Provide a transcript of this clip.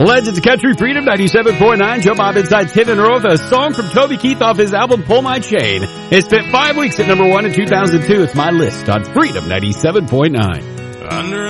Legends of Country, Freedom 97.9. Joe Bob Inside's Hit in a Row with a song from Toby Keith off his album Pull My Chain. It spent 5 weeks at number 1 in 2002. It's my list on Freedom 97.9. Under